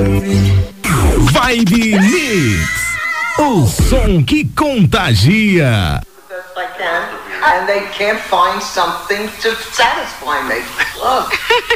Vibe Mix, o som que contagia. And they can't find something to satisfy me. Look.